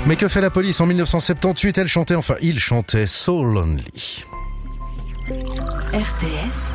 Mais que fait la police en 1978? Il chantait So Lonely. RTS.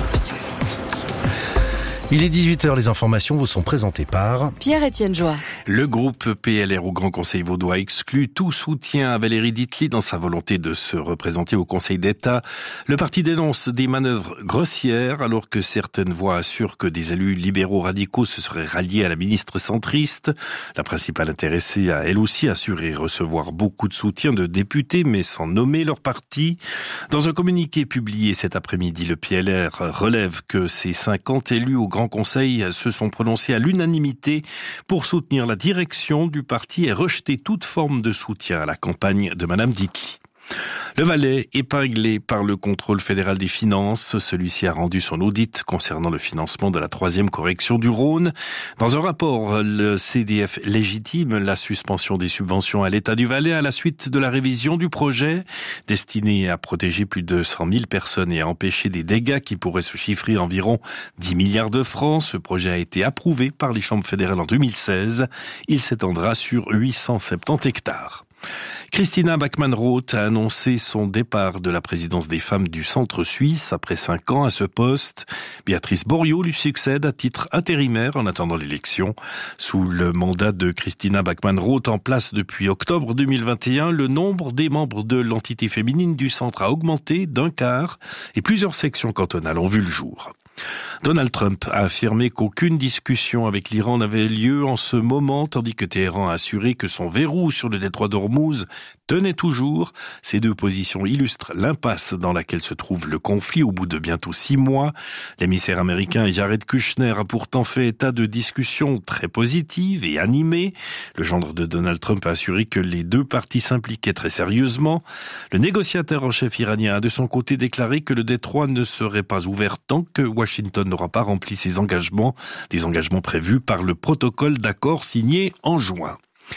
Il est 18h, les informations vous sont présentées par Pierre-Étienne Joie. Le groupe PLR au Grand Conseil vaudois exclut tout soutien à Valérie Ditli dans sa volonté de se représenter au Conseil d'État. Le parti dénonce des manœuvres grossières alors que certaines voix assurent que des élus libéraux radicaux se seraient ralliés à la ministre centriste. La principale intéressée a elle aussi assuré recevoir beaucoup de soutien de députés mais sans nommer leur parti. Dans un communiqué publié cet après-midi, le PLR relève que ces 50 élus au Grand Conseil se sont prononcés à l'unanimité pour soutenir la direction du parti et rejeter toute forme de soutien à la campagne de Madame Ditli. Le Valais, épinglé par le contrôle fédéral des finances, celui-ci a rendu son audit concernant le financement de la 3e correction du Rhône. Dans un rapport, le CDF légitime la suspension des subventions à l'État du Valais à la suite de la révision du projet destiné à protéger plus de 100 000 personnes et à empêcher des dégâts qui pourraient se chiffrer à environ 10 milliards de francs. Ce projet a été approuvé par les chambres fédérales en 2016. Il s'étendra sur 870 hectares. Christina Backman-Roth a annoncé son départ de la présidence des femmes du Centre suisse après 5 ans à ce poste. Béatrice Boriot lui succède à titre intérimaire en attendant l'élection. Sous le mandat de Christina Backman-Roth en place depuis octobre 2021, le nombre des membres de l'entité féminine du centre a augmenté d'un quart et plusieurs sections cantonales ont vu le jour. Donald Trump a affirmé qu'aucune discussion avec l'Iran n'avait lieu en ce moment, tandis que Téhéran a assuré que son verrou sur le détroit d'Ormuz tenait toujours. Ces deux positions illustrent l'impasse dans laquelle se trouve le conflit au bout de bientôt 6 mois. L'émissaire américain Jared Kushner a pourtant fait état de discussions très positives et animées. Le gendre de Donald Trump a assuré que les deux parties s'impliquaient très sérieusement. Le négociateur en chef iranien a de son côté déclaré que le détroit ne serait pas ouvert tant que Washington n'aura pas rempli ses engagements, des engagements prévus par le protocole d'accord signé en juin.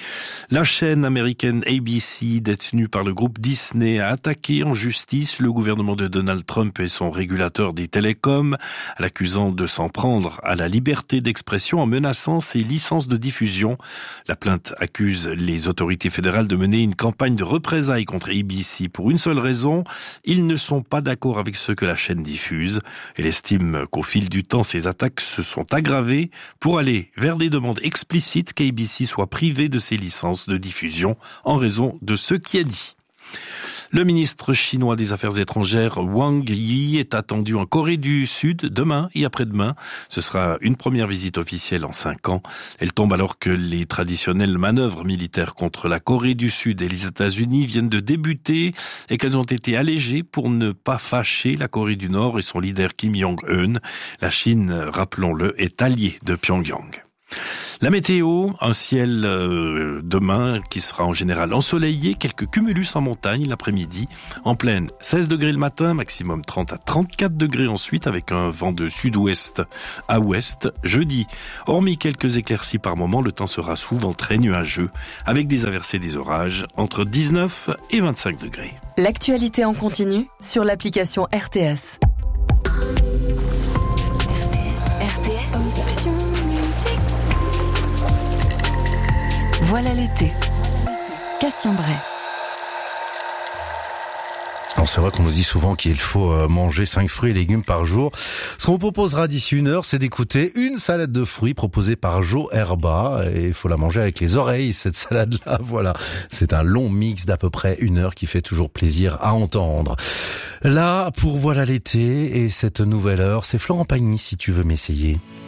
La chaîne américaine ABC, détenue par le groupe Disney, a attaqué en justice le gouvernement de Donald Trump et son régulateur des télécoms, l'accusant de s'en prendre à la liberté d'expression en menaçant ses licences de diffusion. La plainte accuse les autorités fédérales de mener une campagne de représailles contre ABC pour une seule raison: ils ne sont pas d'accord avec ce que la chaîne diffuse. Elle estime qu'au fil du temps, ces attaques se sont aggravées pour aller vers des demandes explicites qu'ABC soit privé de ses licences de diffusion en raison de ce qui est dit. Le ministre chinois des Affaires étrangères Wang Yi est attendu en Corée du Sud demain et après-demain. Ce sera une première visite officielle en 5 ans. Elle tombe alors que les traditionnelles manœuvres militaires contre la Corée du Sud et les États-Unis viennent de débuter et qu'elles ont été allégées pour ne pas fâcher la Corée du Nord et son leader Kim Jong-un. La Chine, rappelons-le, est alliée de Pyongyang. La météo, un ciel demain qui sera en général ensoleillé, quelques cumulus en montagne l'après-midi. En plaine, 16 degrés le matin, maximum 30 à 34 degrés ensuite avec un vent de sud-ouest à ouest. Jeudi, hormis quelques éclaircies par moment, le temps sera souvent très nuageux avec des averses et des orages entre 19 et 25 degrés. L'actualité en continu sur l'application RTS. RTS. Option musique. Voilà l'été. Cassien Bray. Alors c'est vrai qu'on nous dit souvent qu'il faut manger 5 fruits et légumes par jour. Ce qu'on vous proposera d'ici 1 heure, c'est d'écouter une salade de fruits proposée par Joe Herba. Et il faut la manger avec les oreilles, cette salade-là. Voilà, c'est un long mix d'à peu près 1 heure qui fait toujours plaisir à entendre. Là, pour Voilà l'été et cette nouvelle heure, c'est Florent Pagny, si tu veux m'essayer.